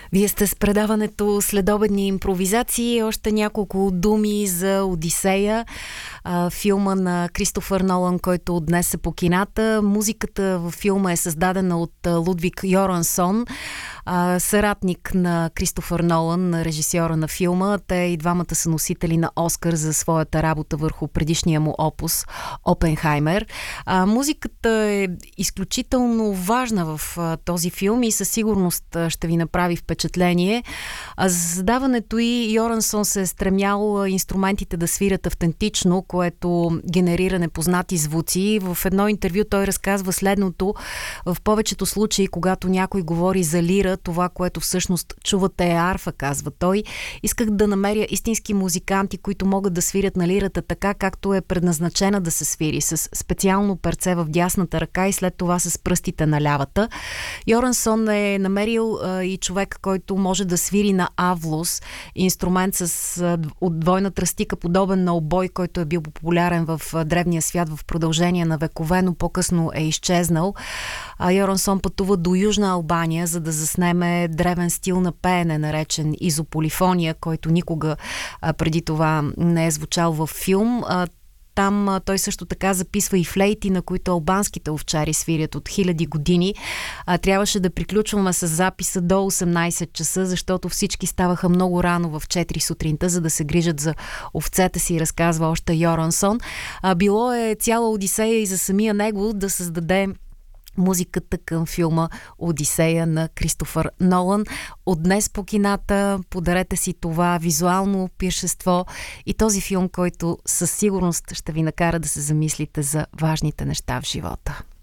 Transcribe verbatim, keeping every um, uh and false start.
Вие сте с предаването Следобедни импровизации. Още няколко думи за Одисея, а, филма на Кристофър Нолан, който днес е по кината. Музиката във филма е създадена от Лудвиг Йорансон, а, съратник на Кристофър Нолан, на режисьора на филма. Те и двамата са носители на Оскар за своята работа върху предишния му опус Опенхаймер. А, музиката е изключително важна в а, този филм и със сигурност а, ще ви направи впечатление. А за създаването и Йорансон се е стремял инструментите да свирят автентично, което генерира непознати звуци. В едно интервю той разказва следното: в повечето случаи, когато някой говори за лира, това, което всъщност чувате е арфа, казва той. Исках да намеря истински музиканти, които могат да свирят на лирата така, както е предназначена да се свири, с специално перце в дясната ръка и след това с пръстите на лявата. Йорансон е намерил а, и човек, който може да свири на авлус, инструмент с а, от двойна тръстика, подобен на обой, който е бил популярен в а, древния свят в продължение на векове, но по-късно е изчезнал. А Йорансон пътува до Южна Албания, за да заснеме древен стил на пеене, наречен изополифония, който никога а, преди това не е звучал във филм. А, Там а, той също така записва и флейти, на които албанските овчари свирят от хиляди години. А, трябваше да приключваме с записа до осемнайсет часа, защото всички ставаха много рано в четири сутринта, за да се грижат за овцете си, разказва още Йорансон. А, било е цяла одисея и за самия него да създаде музиката към филма Одисея на Кристофър Нолан. От днес по кината подарете си това визуално пиршество и този филм, който със сигурност ще ви накара да се замислите за важните неща в живота.